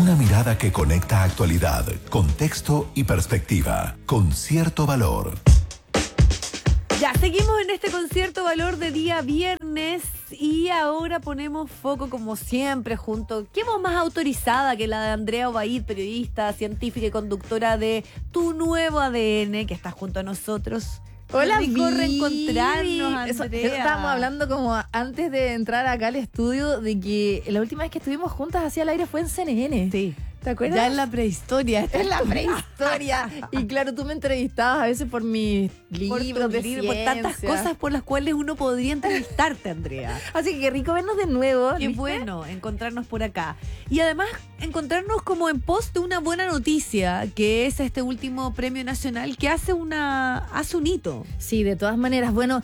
Una mirada que conecta actualidad, contexto y perspectiva, con cierto valor. Ya, seguimos en este concierto valor de día viernes y ahora ponemos foco como siempre junto. ¿Qué voz más autorizada que la de Andrea Obaid, periodista, científica y conductora de Tu Nuevo ADN, que está junto a nosotros? Hola, rico reencontrarnos, Andrea. Eso estábamos hablando como antes de entrar acá al estudio de que la última vez que estuvimos juntas hacia el aire fue en CNN. Sí. ¿Te acuerdas? Ya en la prehistoria. En la prehistoria. Y claro, tú me entrevistabas a veces por mis libros de ciencia. Por tantas cosas por las cuales uno podría entrevistarte, Andrea. Así que qué rico vernos de nuevo. Qué bueno encontrarnos por acá. Y además encontrarnos como en pos de una buena noticia, que es este último premio nacional que hace un hito. Sí, de todas maneras. Bueno,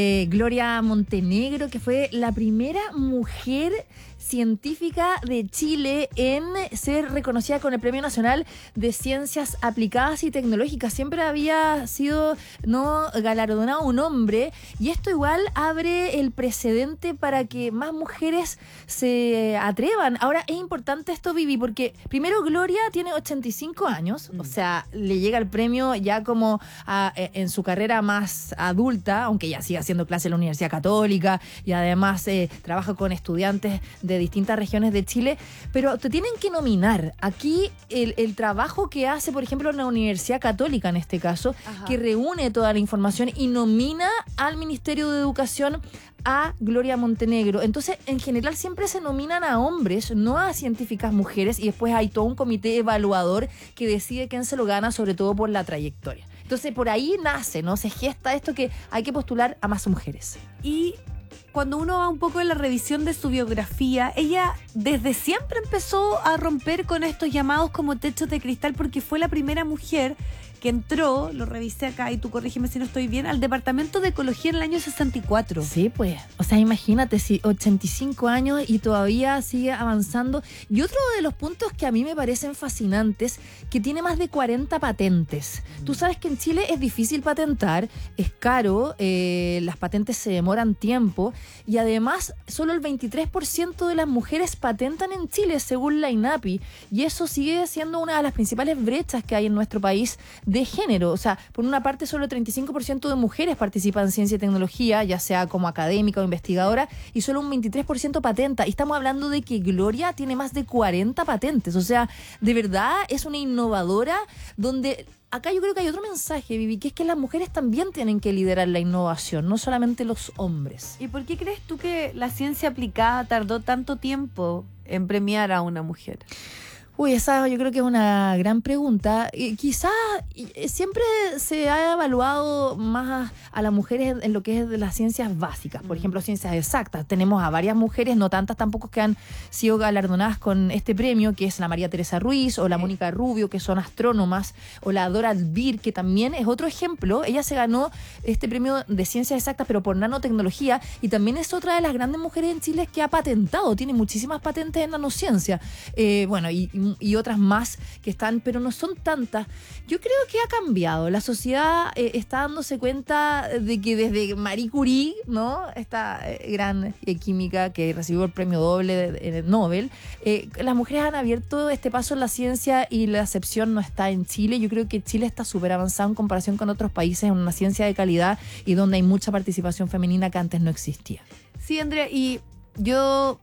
Gloria Montenegro, que fue la primera mujer científica de Chile en ser reconocida con el Premio Nacional de Ciencias Aplicadas y Tecnológicas. Siempre había sido galardonado un hombre, y esto igual abre el precedente para que más mujeres se atrevan. Ahora, es importante esto, Vivi, porque primero Gloria tiene 85 años, o sea, le llega el premio ya como en su carrera más adulta, aunque ya sigue haciendo clase en la Universidad Católica y además trabaja con estudiantes de distintas regiones de Chile, pero te tienen que nominar. Aquí el trabajo que hace, por ejemplo, la Universidad Católica, en este caso, que reúne toda la información y nomina al Ministerio de Educación a Gloria Montenegro. Entonces, en general siempre se nominan a hombres, no a científicas mujeres, y después hay todo un comité evaluador que decide quién se lo gana, sobre todo por la trayectoria. Entonces, por ahí nace, ¿no? Se gesta esto que hay que postular a más mujeres. Y cuando uno va un poco en la revisión de su biografía, ella desde siempre empezó a romper con estos llamados como techos de cristal, porque fue la primera mujer que entró, lo revisé acá y tú corrígeme si no estoy bien, al Departamento de Ecología en el año 64. Sí, pues, o sea, imagínate, si 85 años y todavía sigue avanzando. Y otro de los puntos que a mí me parecen fascinantes, que tiene más de 40 patentes. Tú sabes que en Chile es difícil patentar, es caro, las patentes se demoran tiempo, y además solo el 23% de las mujeres patentan en Chile, según la INAPI, y eso sigue siendo una de las principales brechas que hay en nuestro país de género. O sea, por una parte solo el 35% de mujeres participan en ciencia y tecnología, ya sea como académica o investigadora, y solo un 23% patenta. Y estamos hablando de que Gloria tiene más de 40 patentes. O sea, de verdad es una innovadora donde... Acá yo creo que hay otro mensaje, Vivi, que es que las mujeres también tienen que liderar la innovación, no solamente los hombres. ¿Y por qué crees tú que la ciencia aplicada tardó tanto tiempo en premiar a una mujer? Uy, esa yo creo que es una gran pregunta. Quizás siempre se ha evaluado más a las mujeres en lo que es de las ciencias básicas, por ejemplo, ciencias exactas. Tenemos a varias mujeres, no tantas tampoco, que han sido galardonadas con este premio, que es la María Teresa Ruiz o la Mónica Rubio, que son astrónomas, o la Dora Albir, que también es otro ejemplo. Ella se ganó este premio de ciencias exactas, pero por nanotecnología, y también es otra de las grandes mujeres en Chile que ha patentado, tiene muchísimas patentes en nanociencia. Bueno, y otras más que están, pero no son tantas. Yo creo que ha cambiado. La sociedad está dándose cuenta de que desde Marie Curie, ¿no? Esta gran química que recibió el premio doble de Nobel, las mujeres han abierto este paso en la ciencia, y la excepción no está en Chile. Yo creo que Chile está súper avanzado en comparación con otros países en una ciencia de calidad y donde hay mucha participación femenina que antes no existía. Sí, Andrea, y yo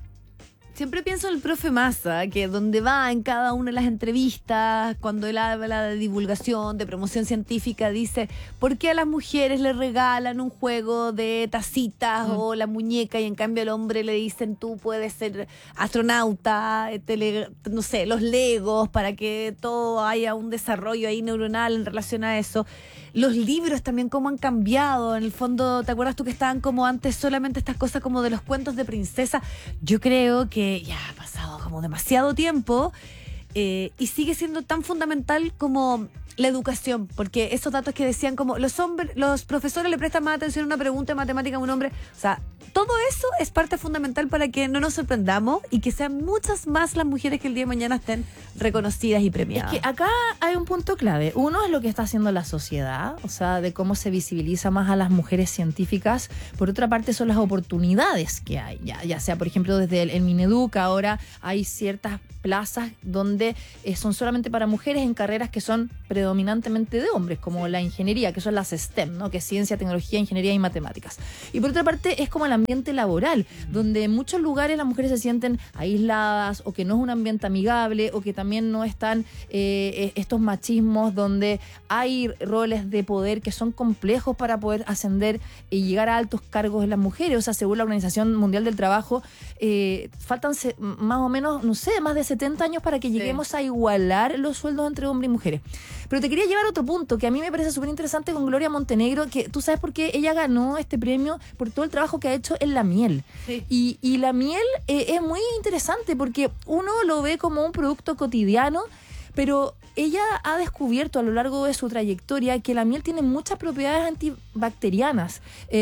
siempre pienso en el profe Massa, que donde va en cada una de las entrevistas, cuando él habla de divulgación, de promoción científica, dice, ¿por qué a las mujeres le regalan un juego de tacitas o la muñeca, y en cambio al hombre le dicen, tú puedes ser astronauta, no sé, los legos, para que todo haya un desarrollo ahí neuronal en relación a eso? Los libros también, cómo han cambiado. En el fondo, ¿te acuerdas tú que estaban como antes solamente estas cosas como de los cuentos de princesa? Yo creo que ya ha pasado como demasiado tiempo y sigue siendo tan fundamental como la educación, porque esos datos que decían como los profesores le prestan más atención a una pregunta de matemática a un hombre, o sea, todo eso es parte fundamental para que no nos sorprendamos y que sean muchas más las mujeres que el día de mañana estén reconocidas y premiadas. Es que acá hay un punto clave. Uno es lo que está haciendo la sociedad, o sea, de cómo se visibiliza más a las mujeres científicas. Por otra parte, son las oportunidades que hay. Ya sea, por ejemplo, desde el Mineduc, ahora hay ciertas plazas donde son solamente para mujeres en carreras que son predominantemente de hombres, como la ingeniería, que son las STEM, ¿no? Que es ciencia, tecnología, ingeniería y matemáticas. Y por otra parte, es como el ambiente laboral, donde en muchos lugares las mujeres se sienten aisladas, o que no es un ambiente amigable, o que también no están estos machismos donde hay roles de poder que son complejos para poder ascender y llegar a altos cargos en las mujeres. O sea, según la Organización Mundial del Trabajo, faltan más o menos, no sé, más de 70 años para que lleguemos a igualar los sueldos entre hombres y mujeres. Pero te quería llevar a otro punto que a mí me parece súper interesante con Gloria Montenegro, que tú sabes por qué ella ganó este premio, por todo el trabajo que ha hecho en la miel. Sí. Y la miel es muy interesante porque uno lo ve como un producto cotidiano, pero ella ha descubierto a lo largo de su trayectoria que la miel tiene muchas propiedades antibacterianas.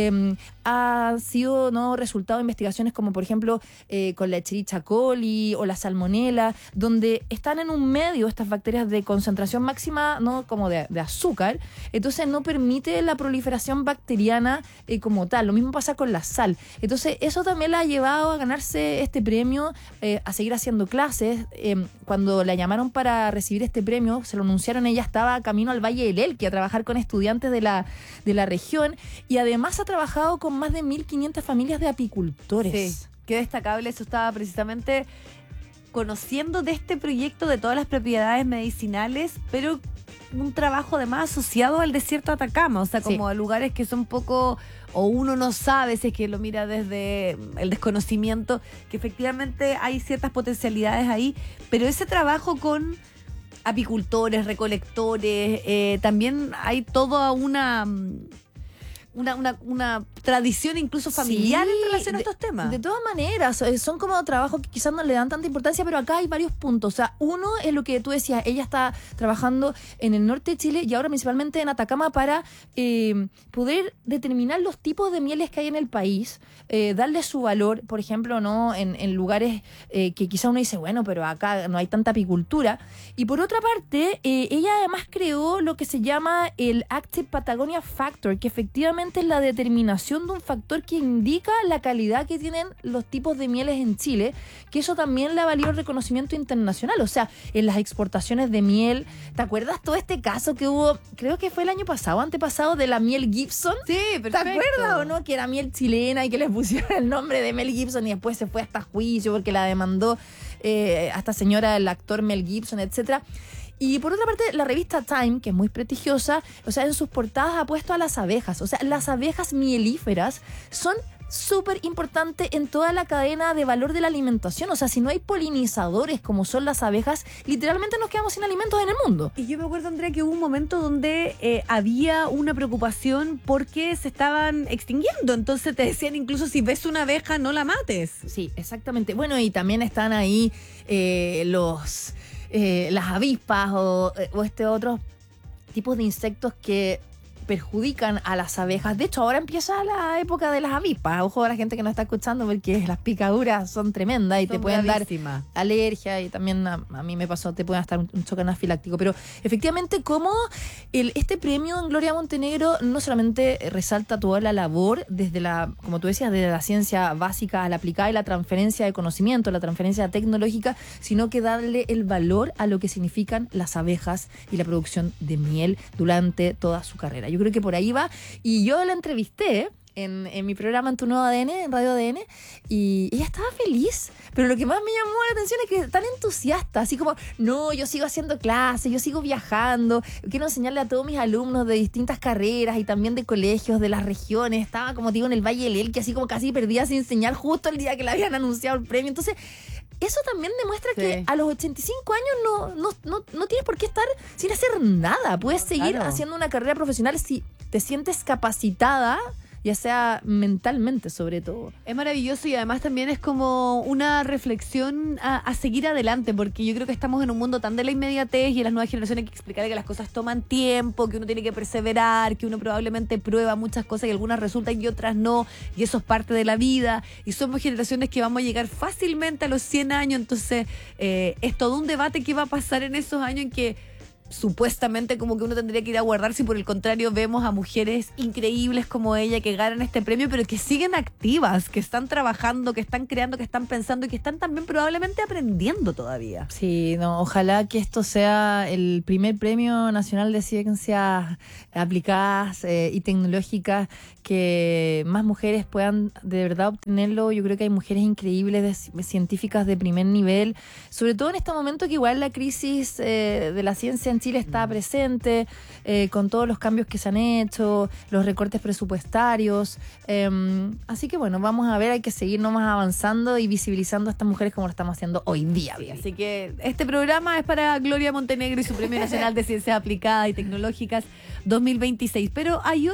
Ha sido resultado de investigaciones como, por ejemplo, con la Escherichia coli o la salmonela, donde están en un medio estas bacterias de concentración máxima, ¿no? Como de azúcar. Entonces no permite la proliferación bacteriana como tal. Lo mismo pasa con la sal. Entonces eso también la ha llevado a ganarse este premio, a seguir haciendo clases. Cuando la llamaron para recibir este premio, se lo anunciaron, ella estaba camino al Valle del Elqui a trabajar con estudiantes de la región, y además ha trabajado con más de 1.500 familias de apicultores. Sí, qué destacable. Eso estaba precisamente conociendo de este proyecto, de todas las propiedades medicinales, pero un trabajo además asociado al desierto de Atacama, o sea, como a lugares que son poco, o uno no sabe si es que lo mira desde el desconocimiento, que efectivamente hay ciertas potencialidades ahí, pero ese trabajo con apicultores, recolectores, también hay toda una tradición incluso familiar en relación a estos temas. De todas maneras, son como trabajos que quizás no le dan tanta importancia, pero acá hay varios puntos. O sea, uno es lo que tú decías, ella está trabajando en el norte de Chile y ahora principalmente en Atacama para poder determinar los tipos de mieles que hay en el país, darle su valor, por ejemplo, ¿no? En lugares que quizás uno dice, bueno, pero acá no hay tanta apicultura. Y por otra parte, ella además creó lo que se llama el Active Patagonia Factor, que efectivamente es la determinación de un factor que indica la calidad que tienen los tipos de mieles en Chile, que eso también le valió el reconocimiento internacional. O sea, en las exportaciones de miel, ¿te acuerdas todo este caso que hubo, creo que fue el año pasado, antepasado, de la miel Gibson? Sí, perfecto. ¿Te acuerdas o no? Que era miel chilena y que le pusieron el nombre de Mel Gibson y después se fue hasta juicio porque la demandó a esta señora, el actor Mel Gibson, etcétera. Y por otra parte, la revista Time, que es muy prestigiosa, o sea, en sus portadas ha puesto a las abejas. O sea, las abejas mielíferas son súper importantes en toda la cadena de valor de la alimentación. O sea, si no hay polinizadores como son las abejas, literalmente nos quedamos sin alimentos en el mundo. Y yo me acuerdo, Andrea, que hubo un momento donde había una preocupación porque se estaban extinguiendo. Entonces te decían incluso, si ves una abeja, no la mates. Sí, exactamente. Bueno, y también están ahí las avispas o otros tipos de insectos que perjudican a las abejas. De hecho, ahora empieza la época de las avispas. Ojo a la gente que nos está escuchando, porque las picaduras son tremendas y te pueden dar alergia, y también a mí me pasó, te pueden estar un choque anafiláctico. Pero efectivamente, como este premio en Gloria Montenegro no solamente resalta toda la labor desde como tú decías, desde la ciencia básica a la aplicada y la transferencia de conocimiento, la transferencia tecnológica, sino que darle el valor a lo que significan las abejas y la producción de miel durante toda su carrera. Yo creo que por ahí va. Y yo la entrevisté en mi programa En Tu Nuevo ADN, en Radio ADN, y ella estaba feliz. Pero lo que más me llamó la atención es que tan entusiasta, así como, no, yo sigo haciendo clases, yo sigo viajando, quiero enseñarle a todos mis alumnos de distintas carreras y también de colegios de las regiones. Estaba, como te digo, en el Valle del Elqui, así como casi perdida sin enseñar justo el día que le habían anunciado el premio. Entonces, eso también demuestra que a los 85 años no tienes por qué estar sin hacer nada. Puedes seguir haciendo una carrera profesional si te sientes capacitada ya sea mentalmente sobre todo. Es maravilloso y además también es como una reflexión a seguir adelante, porque yo creo que estamos en un mundo tan de la inmediatez y en las nuevas generaciones hay que explicar que las cosas toman tiempo, que uno tiene que perseverar, que uno probablemente prueba muchas cosas y algunas resultan y otras no, y eso es parte de la vida, y somos generaciones que vamos a llegar fácilmente a los 100 años, entonces es todo un debate que va a pasar en esos años en que supuestamente como que uno tendría que ir a guardar si por el contrario vemos a mujeres increíbles como ella que ganan este premio, pero que siguen activas, que están trabajando, que están creando, que están pensando y que están también probablemente aprendiendo todavía. Sí, no, ojalá que esto sea el primer premio nacional de ciencias aplicadas y tecnológicas, que más mujeres puedan de verdad obtenerlo. Yo creo que hay mujeres increíbles, científicas de primer nivel, sobre todo en este momento que igual la crisis de la ciencia en Chile está presente, con todos los cambios que se han hecho, los recortes presupuestarios. Así que bueno, vamos a ver, hay que seguir nomás avanzando y visibilizando a estas mujeres como lo estamos haciendo hoy día. Sí, así que este programa es para Gloria Montenegro y su Premio Nacional de Ciencias Aplicadas y Tecnológicas 2026. Pero hay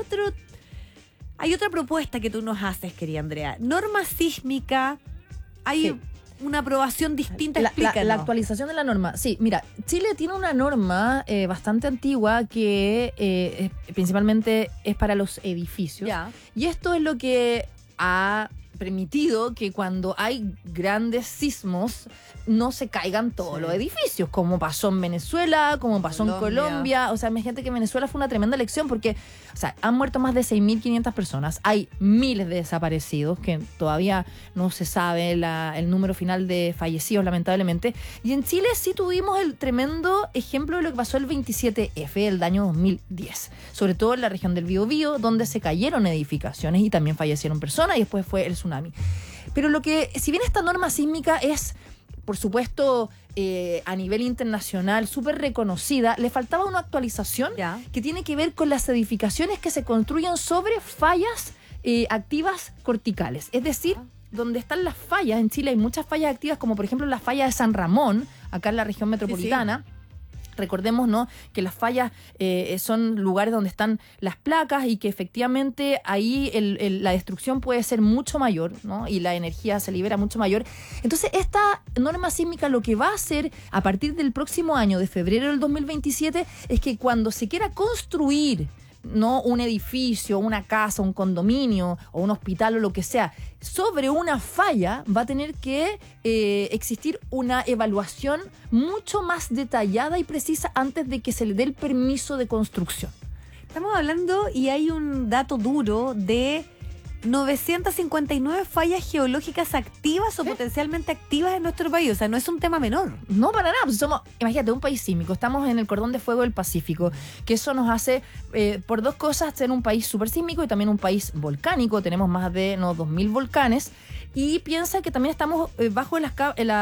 otra propuesta que tú nos haces, querida Andrea. Norma sísmica, hay una aprobación distinta, explícanos. La actualización de la norma. Sí, mira, Chile tiene una norma bastante antigua que principalmente es para los edificios. Ya. Y esto es lo que ha permitido que cuando hay grandes sismos no se caigan todos los edificios, como pasó en Venezuela, como pasó en Colombia. O sea, imagínate que en Venezuela fue una tremenda elección porque, o sea, han muerto más de 6.500 personas, hay miles de desaparecidos, que todavía no se sabe el número final de fallecidos, lamentablemente. Y en Chile sí tuvimos el tremendo ejemplo de lo que pasó el 27F, el año 2010, sobre todo en la región del Biobío, donde se cayeron edificaciones y también fallecieron personas, y después fue el tsunami. Pero lo que, si bien esta norma sísmica es, por supuesto, a nivel internacional súper reconocida, le faltaba una actualización que tiene que ver con las edificaciones que se construyen sobre fallas activas corticales. Es decir, donde están las fallas, en Chile hay muchas fallas activas, como por ejemplo la falla de San Ramón, acá en la región metropolitana. Sí. Recordemos, ¿no?, que las fallas son lugares donde están las placas y que efectivamente ahí la destrucción puede ser mucho mayor, ¿no?, y la energía se libera mucho mayor. Entonces, esta norma sísmica lo que va a hacer a partir del próximo año, de febrero del 2027, es que cuando se quiera construir, no un edificio, una casa, un condominio o un hospital o lo que sea, sobre una falla va a tener que existir una evaluación mucho más detallada y precisa antes de que se le dé el permiso de construcción. Estamos hablando, y hay un dato duro, de 959 fallas geológicas activas o potencialmente activas en nuestro país. O sea, no es un tema menor. No, para nada. Pues somos, imagínate, un país sísmico. Estamos en el cordón de fuego del Pacífico, que eso nos hace, por dos cosas, ser un país súper sísmico y también un país volcánico. Tenemos más de 2.000 volcanes. Y piensa que también estamos bajo la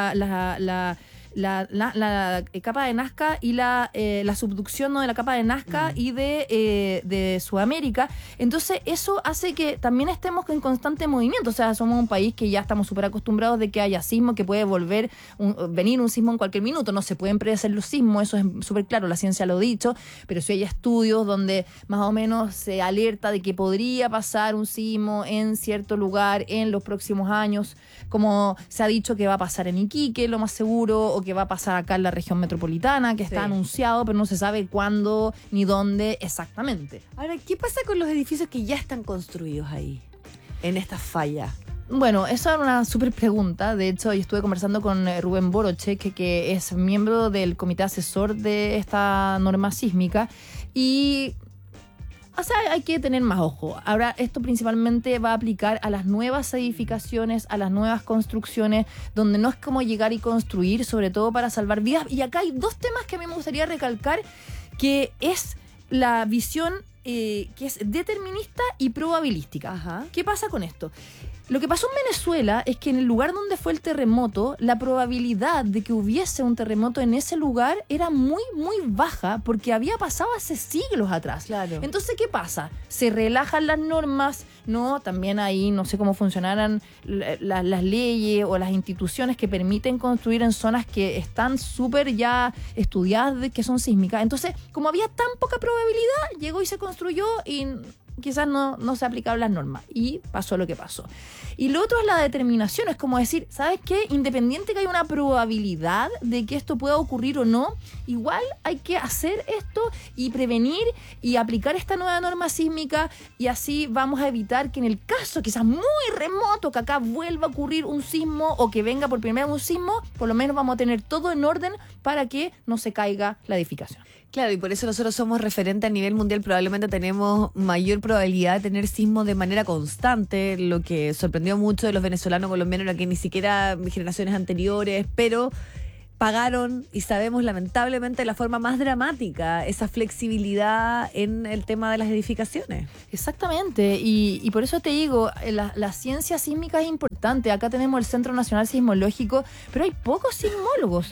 capa de Nazca y la subducción, ¿no?, de la capa de Nazca y de Sudamérica. Entonces eso hace que también estemos en constante movimiento. O sea, somos un país que ya estamos súper acostumbrados de que haya sismo, que puede venir un sismo en cualquier minuto. No se pueden predecir los sismos, eso es súper claro, la ciencia lo ha dicho, pero si hay estudios donde más o menos se alerta de que podría pasar un sismo en cierto lugar en los próximos años, como se ha dicho que va a pasar en Iquique, lo más seguro, o que va a pasar acá en la región metropolitana, que está anunciado, pero no se sabe cuándo ni dónde exactamente. Ahora, ¿qué pasa con los edificios que ya están construidos ahí, en estas fallas? Bueno, esa era una súper pregunta. De hecho, yo estuve conversando con Rubén Borochek, que es miembro del comité asesor de esta norma sísmica, y o sea, hay que tener más ojo. Ahora, esto principalmente va a aplicar a las nuevas edificaciones, a las nuevas construcciones, donde no es como llegar y construir, sobre todo para salvar vidas. Y acá hay dos temas que a mí me gustaría recalcar, que es la visión que es determinista y probabilística. Ajá. ¿Qué pasa con esto? Lo que pasó en Venezuela es que en el lugar donde fue el terremoto, la probabilidad de que hubiese un terremoto en ese lugar era muy, muy baja, porque había pasado hace siglos atrás. Claro. Entonces, ¿qué pasa? Se relajan las normas, ¿no? También ahí no sé cómo funcionarán las leyes o las instituciones que permiten construir en zonas que están súper ya estudiadas, que son sísmicas. Entonces, como había tan poca probabilidad, llegó y se construyó y quizás no se aplicaron las normas y pasó lo que pasó. Y lo otro es la determinación, es como decir, ¿sabes qué? Independiente que haya una probabilidad de que esto pueda ocurrir o no, igual hay que hacer esto y prevenir y aplicar esta nueva norma sísmica, y así vamos a evitar que en el caso quizás muy remoto que acá vuelva a ocurrir un sismo o que venga por primera vez un sismo, por lo menos vamos a tener todo en orden para que no se caiga la edificación. Claro, y por eso nosotros somos referentes a nivel mundial. Probablemente tenemos mayor probabilidad de tener sismos de manera constante. Lo que sorprendió mucho de los venezolanos colombianos era que ni siquiera generaciones anteriores, pero pagaron, y sabemos lamentablemente de la forma más dramática, esa flexibilidad en el tema de las edificaciones. Exactamente, y por eso te digo, la ciencia sísmica es importante. Acá tenemos el Centro Nacional Sismológico, pero hay pocos sismólogos.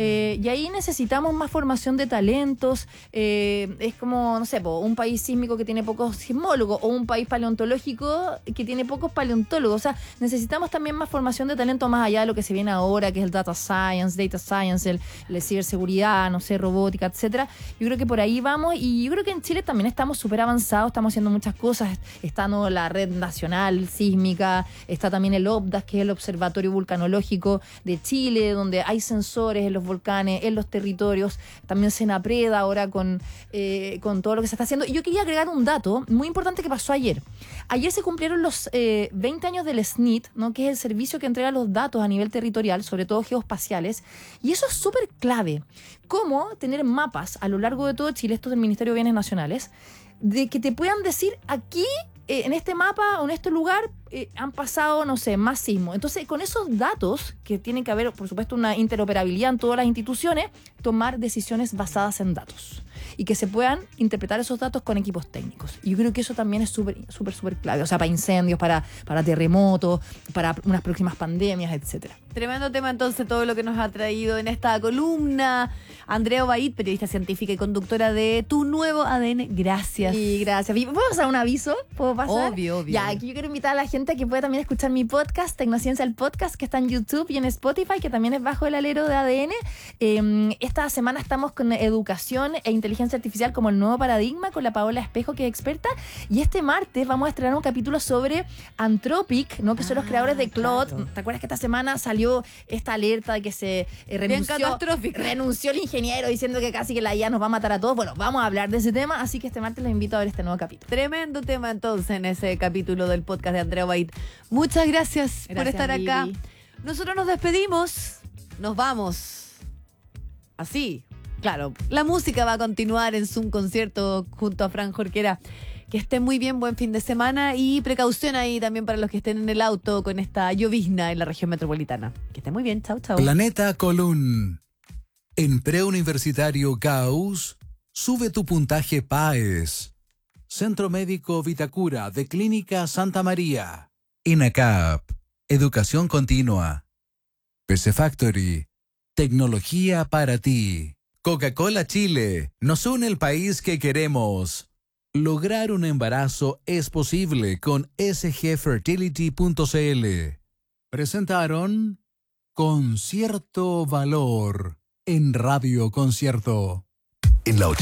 Y ahí necesitamos más formación de talentos. Es como, no sé, un país sísmico que tiene pocos sismólogos o un país paleontológico que tiene pocos paleontólogos. O sea, necesitamos también más formación de talento más allá de lo que se viene ahora, que es el data science, la ciberseguridad, no sé, robótica, etcétera. Yo creo que por ahí vamos, y yo creo que en Chile también estamos súper avanzados, estamos haciendo muchas cosas. Está la Red Nacional Sísmica, está también el OBDAS, que es el Observatorio Vulcanológico de Chile, donde hay sensores en los volcanes, en los territorios. También Senapreda ahora con todo lo que se está haciendo. Y yo quería agregar un dato muy importante que pasó ayer. Ayer se cumplieron los 20 años del SNIT, ¿no? Que es el servicio que entrega los datos a nivel territorial, sobre todo geoespaciales. Y eso es súper clave. Cómo tener mapas a lo largo de todo Chile, esto del Ministerio de Bienes Nacionales, de que te puedan decir aquí, en este mapa o en este lugar han pasado, no sé, más sismos. Entonces, con esos datos, que tienen que haber, por supuesto, una interoperabilidad en todas las instituciones, tomar decisiones basadas en datos y que se puedan interpretar esos datos con equipos técnicos. Y yo creo que eso también es súper clave. O sea, para incendios, para terremotos, para unas próximas pandemias, etcétera. Tremendo tema entonces todo lo que nos ha traído en esta columna. Andrea Obaid, periodista científica y conductora de Tu Nuevo ADN. Gracias. Y gracias. ¿Puedo pasar un aviso? ¿Puedo pasar? Obvio. Ya, aquí yo quiero invitar a la gente a que pueda también escuchar mi podcast, Tecnociencia, el podcast, que está en YouTube y en Spotify, que también es bajo el alero de ADN. Esta semana estamos con educación e inteligencia artificial como el nuevo paradigma, con la Paola Espejo, que es experta. Y este martes vamos a estrenar un capítulo sobre Anthropic, ¿no? Que son los creadores de Claude. Claro. ¿Te acuerdas que esta semana salió esta alerta de que se renunció el ingeniero diciendo que casi que la IA nos va a matar a todos? Bueno, vamos a hablar de ese tema, así que este martes les invito a ver este nuevo capítulo. Tremendo tema entonces en ese capítulo del podcast de Andrea Obaid. Muchas gracias por estar acá. Nosotros nos despedimos, nos vamos. Así, claro, la música va a continuar en Zoom concierto junto a Fran Jorquera. Que estén muy bien, buen fin de semana, y precaución ahí también para los que estén en el auto con esta llovizna en la región metropolitana. Que estén muy bien, chau. Planeta Colún. En preuniversitario Gauss, sube tu puntaje PAES. Centro Médico Vitacura de Clínica Santa María. INACAP, Educación Continua. PC Factory, tecnología para ti. Coca-Cola Chile, nos une el país que queremos. Lograr un embarazo es posible con sgfertility.cl. Presentaron Concierto Valor en Radio Concierto. En la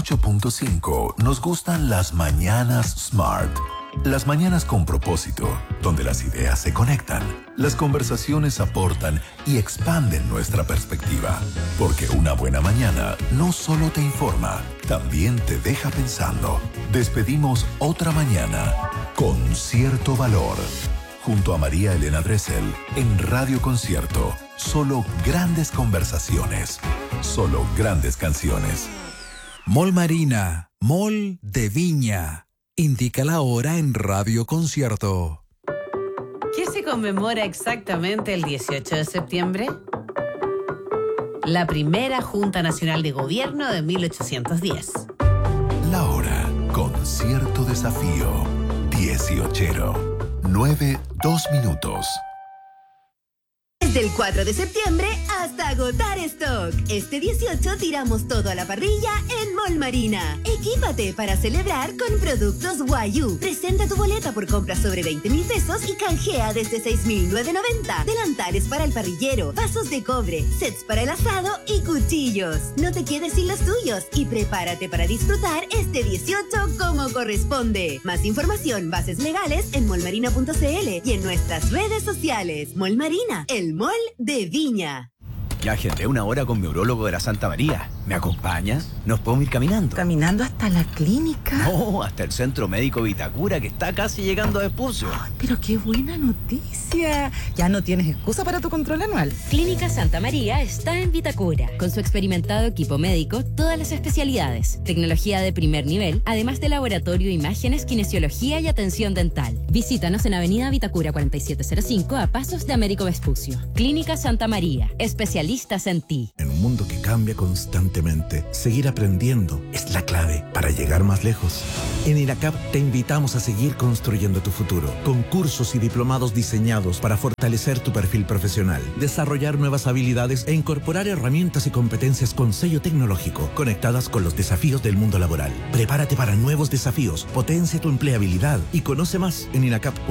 88.5 nos gustan las mañanas Smart. Las mañanas con propósito, donde las ideas se conectan, las conversaciones aportan y expanden nuestra perspectiva. Porque una buena mañana no solo te informa, también te deja pensando. Despedimos otra mañana con cierto valor. Junto a María Elena Dressel en Radio Concierto. Solo grandes conversaciones. Solo grandes canciones. Mall Marina, Mall de Viña. Indica la hora en Radio Concierto. ¿Qué se conmemora exactamente el 18 de septiembre? La primera Junta Nacional de Gobierno de 1810. La hora con cierto desafío. 18. 9, 2 minutos. Del 4 de septiembre hasta agotar stock. Este 18 tiramos todo a la parrilla en Mall Marina. Equípate para celebrar con productos Wayuu. Presenta tu boleta por compras sobre 20,000 pesos y canjea desde 6,990. Delantales para el parrillero, vasos de cobre, sets para el asado y cuchillos. No te quedes sin los tuyos y prepárate para disfrutar este 18 como corresponde. Más información, bases legales en mallmarina.cl y en nuestras redes sociales. Mall Marina, el mall de Viña. Ya agendé una hora con mi urólogo de la Santa María. ¿Me acompaña? ¿Nos podemos ir caminando? ¿Caminando hasta la clínica? No, hasta el Centro Médico Vitacura, que está casi llegando a Vespucio. Pero qué buena noticia. Ya no tienes excusa para tu control anual. Clínica Santa María está en Vitacura. Con su experimentado equipo médico, todas las especialidades, tecnología de primer nivel, además de laboratorio, imágenes, kinesiología y atención dental. Visítanos en Avenida Vitacura 4705 a pasos de Américo Vespucio. Clínica Santa María, especialistas en ti. En un mundo que cambia constantemente, seguir aprendiendo es la clave para llegar más lejos. En INACAP te invitamos a seguir construyendo tu futuro, con cursos y diplomados diseñados para fortalecer tu perfil profesional, desarrollar nuevas habilidades e incorporar herramientas y competencias con sello tecnológico, conectadas con los desafíos del mundo laboral. Prepárate para nuevos desafíos, potencia tu empleabilidad y conoce más en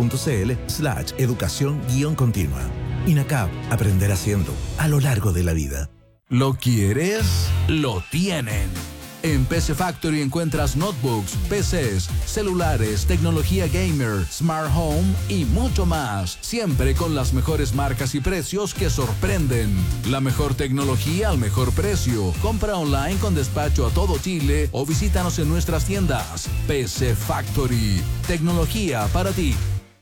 inacap.cl/educación-continua. INACAP, aprender haciendo, a lo largo de la vida. ¿Lo quieres? Lo tienen. En PC Factory encuentras notebooks, PCs, celulares, tecnología gamer, smart home y mucho más. Siempre con las mejores marcas y precios que sorprenden. La mejor tecnología al mejor precio. Compra online con despacho a todo Chile o visítanos en nuestras tiendas. PC Factory. Tecnología para ti.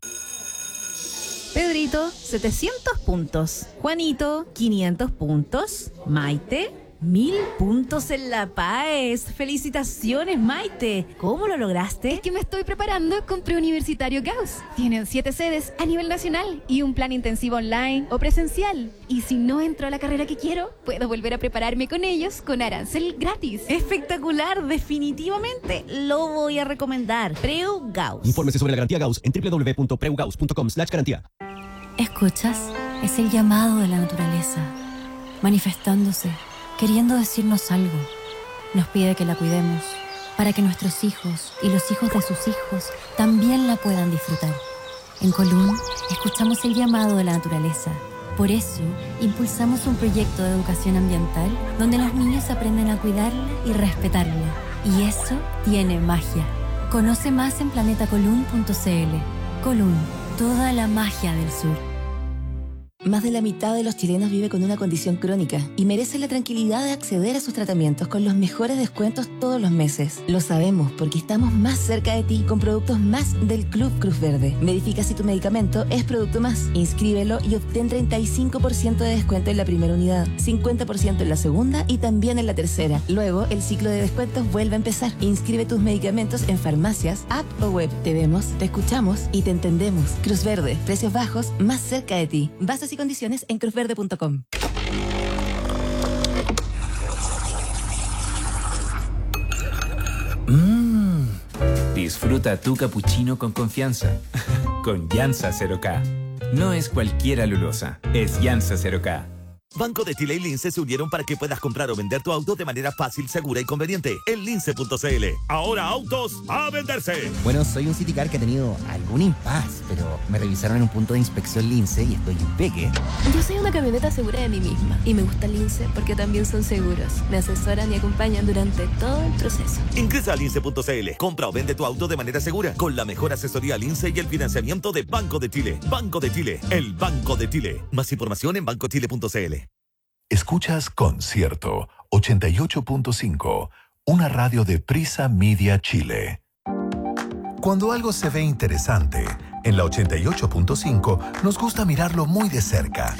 Pedrito, 700 puntos. Juanito, 500 puntos. Maite, 1000 puntos en La Paz. ¡Felicitaciones, Maite! ¿Cómo lo lograste? Es que me estoy preparando con Preuniversitario Gauss. Tienen 7 sedes a nivel nacional y un plan intensivo online o presencial. Y si no entro a la carrera que quiero, puedo volver a prepararme con ellos con arancel gratis. Espectacular, definitivamente lo voy a recomendar. Preu Gauss. Infórmese sobre la garantía Gauss en www.preugauss.com/garantía. ¿Escuchas? Es el llamado de la naturaleza, manifestándose, queriendo decirnos algo. Nos pide que la cuidemos, para que nuestros hijos y los hijos de sus hijos también la puedan disfrutar. En Colún, escuchamos el llamado de la naturaleza. Por eso, impulsamos un proyecto de educación ambiental donde los niños aprenden a cuidarla y respetarla. Y eso tiene magia. Conoce más en planetacolún.cl. Colún, toda la magia del sur. Más de la mitad de los chilenos vive con una condición crónica y merece la tranquilidad de acceder a sus tratamientos con los mejores descuentos todos los meses. Lo sabemos porque estamos más cerca de ti con productos más del Club Cruz Verde. Verifica si tu medicamento es producto más. Inscríbelo y obtén 35% de descuento en la primera unidad, 50% en la segunda y también en la tercera. Luego, el ciclo de descuentos vuelve a empezar. Inscribe tus medicamentos en farmacias, app o web. Te vemos, te escuchamos y te entendemos. Cruz Verde, precios bajos, más cerca de ti. Bases y condiciones en cruzverde.com. Disfruta tu cappuccino con confianza. Con Llanza 0K. No es cualquier alulosa, es Llanza 0K. Banco de Chile y Lince se unieron para que puedas comprar o vender tu auto de manera fácil, segura y conveniente en lince.cl. Ahora autos a venderse. Bueno, soy un Citicar que ha tenido algún impasse, pero me revisaron en un punto de inspección Lince y estoy impeque. Yo soy una camioneta segura de mí misma y me gusta Lince porque también son seguros. Me asesoran y acompañan durante todo el proceso. Ingresa a lince.cl. Compra o vende tu auto de manera segura con la mejor asesoría Lince y el financiamiento de Banco de Chile. Banco de Chile, el Banco de Chile. Más información en bancochile.cl. Escuchas Concierto 88.5, una radio de Prisa Media Chile. Cuando algo se ve interesante, en la 88.5 nos gusta mirarlo muy de cerca.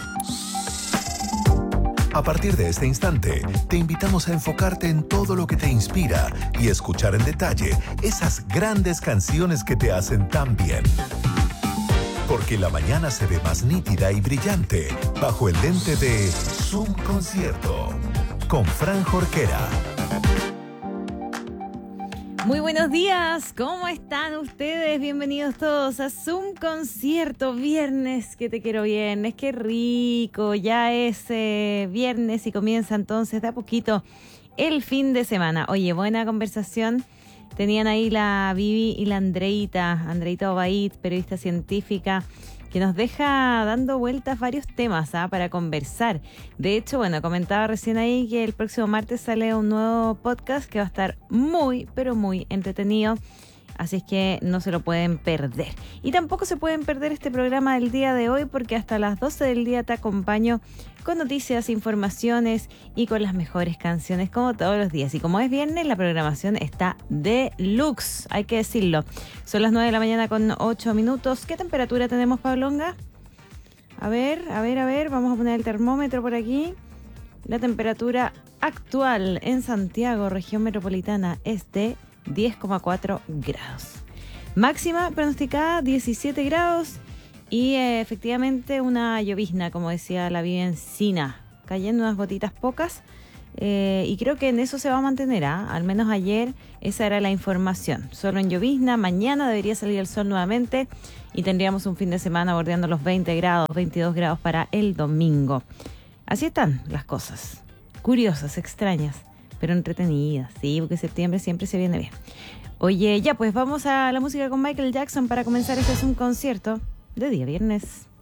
A partir de este instante, te invitamos a enfocarte en todo lo que te inspira y escuchar en detalle esas grandes canciones que te hacen tan bien. Porque la mañana se ve más nítida y brillante bajo el lente de Zoom Concierto con Fran Jorquera. Muy buenos días, ¿cómo están ustedes? Bienvenidos todos a Zoom Concierto, viernes, que te quiero viernes, qué rico, ya es viernes y comienza entonces de a poquito el fin de semana. Oye, buena conversación, tenían ahí la Vivi y la Andreita Obaid, periodista científica, que nos deja dando vueltas varios temas para conversar. De hecho, bueno, comentaba recién ahí que el próximo martes sale un nuevo podcast que va a estar muy, pero muy entretenido. Así es que no se lo pueden perder. Y tampoco se pueden perder este programa del día de hoy porque hasta las 12 del día te acompaño con noticias, informaciones y con las mejores canciones como todos los días. Y como es viernes, la programación está deluxe, hay que decirlo. Son las 9 de la mañana con 8 minutos. ¿Qué temperatura tenemos, Pablonga? A ver, vamos a poner el termómetro por aquí. La temperatura actual en Santiago, región metropolitana, es de 10,4 grados. Máxima pronosticada 17 grados y efectivamente una llovizna, como decía la Vivi Encina, cayendo unas gotitas pocas y creo que en eso se va a mantener, al menos ayer esa era la información, solo en llovizna. Mañana debería salir el sol nuevamente y tendríamos un fin de semana bordeando los 20 grados, 22 grados para el domingo. Así están las cosas, curiosas, extrañas, pero entretenidas, sí, porque septiembre siempre se viene bien. Oye, ya pues vamos a la música con Michael Jackson para comenzar este Zoom Concierto de día viernes.